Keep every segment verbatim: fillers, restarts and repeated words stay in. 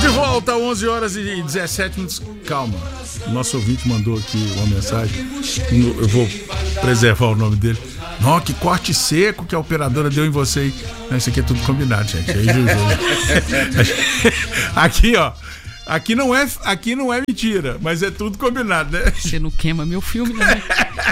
Estamos de volta, onze horas e dezessete minutos. Calma, nosso ouvinte mandou aqui uma mensagem. Eu vou preservar o nome dele. Não, que corte seco que a operadora deu em você aí. Não, isso aqui é tudo combinado, gente. Aí, aqui, ó. Aqui não, é, aqui não é mentira, mas é tudo combinado, né? Você não queima meu filme, né?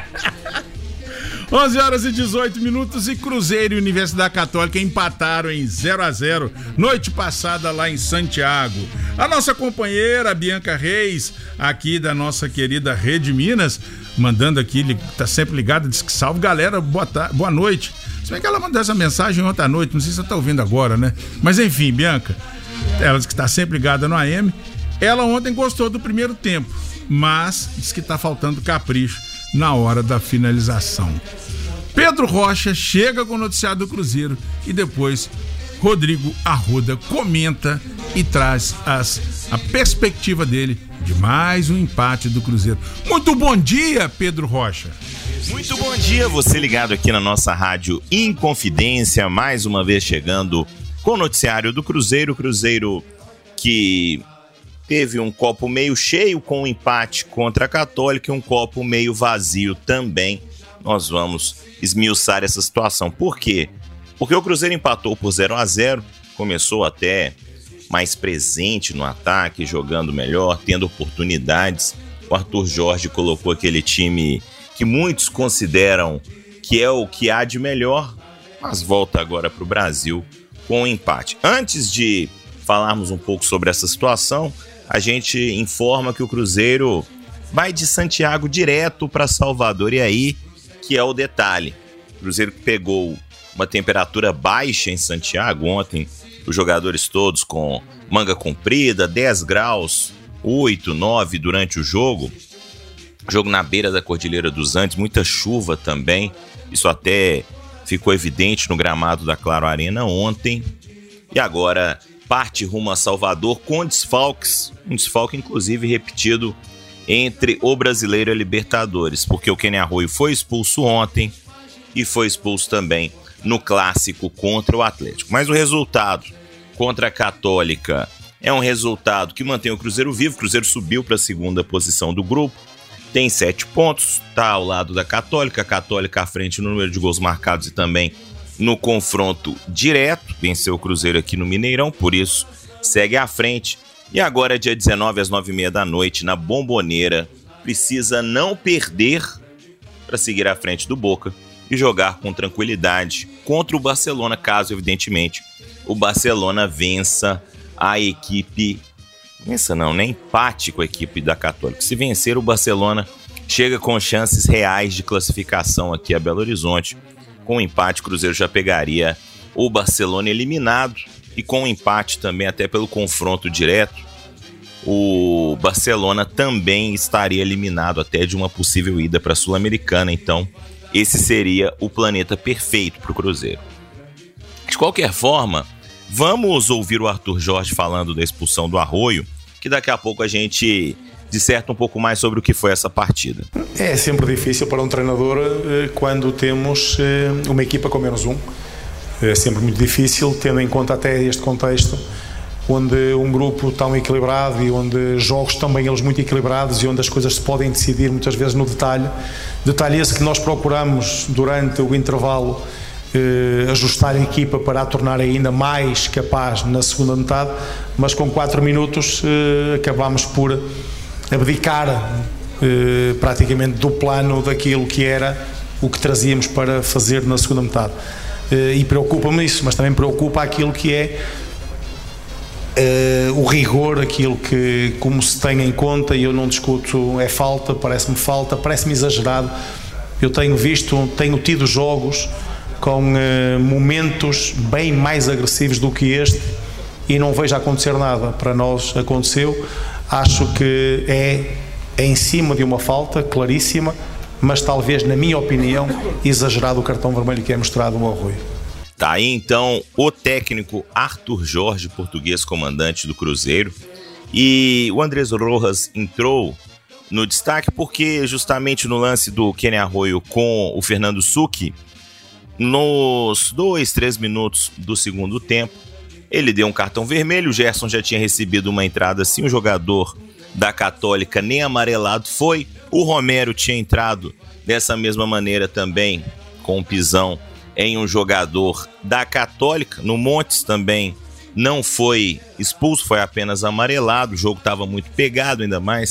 onze horas e dezoito minutos e Cruzeiro e Universidade Católica empataram em zero a zero noite passada lá em Santiago. A nossa companheira Bianca Reis, aqui da nossa querida Rede Minas, mandando aqui, tá sempre ligada, diz que salve galera, boa, tarde, boa noite. Se bem que ela mandou essa mensagem ontem à noite, não sei se você tá ouvindo agora, né? Mas enfim, Bianca, ela diz que tá sempre ligada no A M. Ela ontem gostou do primeiro tempo, mas diz que tá faltando capricho na hora da finalização. Pedro Rocha chega com o noticiário do Cruzeiro e depois Rodrigo Arruda comenta e traz as, a perspectiva dele de mais um empate do Cruzeiro. Muito bom dia, Pedro Rocha. Muito bom dia, você ligado aqui na nossa rádio Inconfidência, mais uma vez chegando com o noticiário do Cruzeiro. Cruzeiro que teve um copo meio cheio com o um empate contra a Católica e um copo meio vazio também. Nós vamos esmiuçar essa situação. Por quê? Porque o Cruzeiro empatou por zero a zero, começou até mais presente no ataque, jogando melhor, tendo oportunidades. O Arthur Jorge colocou aquele time que muitos consideram que é o que há de melhor, mas volta agora para o Brasil com um empate. Antes de falarmos um pouco sobre essa situação, a gente informa que o Cruzeiro vai de Santiago direto para Salvador, e aí que é o detalhe. O Cruzeiro pegou uma temperatura baixa em Santiago ontem, os jogadores todos com manga comprida, dez graus, oito, nove durante o jogo. Jogo na beira da Cordilheira dos Andes, muita chuva também. Isso até ficou evidente no gramado da Claro Arena ontem. E agora parte rumo a Salvador com desfalques, um desfalque inclusive repetido entre o Brasileiro e a Libertadores, porque o Kenny Arroio foi expulso ontem e foi expulso também no clássico contra o Atlético. Mas o resultado contra a Católica é um resultado que mantém o Cruzeiro vivo. O Cruzeiro subiu para a segunda posição do grupo, tem sete pontos, está ao lado da Católica, a Católica à frente no número de gols marcados e também no confronto direto, venceu o Cruzeiro aqui no Mineirão, por isso segue à frente. E agora, dia dezenove, às nove e meia da noite, na Bomboneira, precisa não perder para seguir à frente do Boca e jogar com tranquilidade contra o Barcelona, caso, evidentemente, o Barcelona vença a equipe... Vença não, nem empate com a equipe da Católica. Se vencer, o Barcelona chega com chances reais de classificação aqui a Belo Horizonte. Com o empate, o Cruzeiro já pegaria o Barcelona eliminado. E com o empate também, até pelo confronto direto, o Barcelona também estaria eliminado até de uma possível ida para a Sul-Americana. Então, esse seria o planeta perfeito para o Cruzeiro. De qualquer forma, vamos ouvir o Arthur Jorge falando da expulsão do Arroio, que daqui a pouco a gente disserta um pouco mais sobre o que foi essa partida. É sempre difícil para um treinador quando temos uma equipa com menos um. É sempre muito difícil, tendo em conta até este contexto, onde um grupo tão equilibrado e onde jogos também eles muito equilibrados e onde as coisas se podem decidir muitas vezes no detalhe. Detalhe esse que nós procuramos durante o intervalo eh, ajustar a equipa para a tornar ainda mais capaz na segunda metade, mas com quatro minutos eh, acabámos por abdicar eh, praticamente do plano daquilo que era o que trazíamos para fazer na segunda metade. E preocupa-me isso, mas também preocupa aquilo que é uh, o rigor, aquilo que, como se tem em conta, e eu não discuto, é falta, parece-me falta, parece-me exagerado. Eu tenho visto, tenho tido jogos com uh, momentos bem mais agressivos do que este e não vejo acontecer nada. Para nós aconteceu, acho que é, é em cima de uma falta claríssima, mas talvez, na minha opinião, exagerado o cartão vermelho que é mostrado ao Arroio. Tá aí então o técnico Arthur Jorge, português comandante do Cruzeiro. E o Andrés Rojas entrou no destaque porque justamente no lance do Kenny Arroio com o Fernando Succhi, nos dois, três minutos do segundo tempo, ele deu um cartão vermelho, o Gerson já tinha recebido uma entrada assim, o jogador da Católica nem amarelado foi, o Romero tinha entrado dessa mesma maneira também, com um pisão em um jogador da Católica, no Montes também não foi expulso, foi apenas amarelado, o jogo estava muito pegado, ainda mais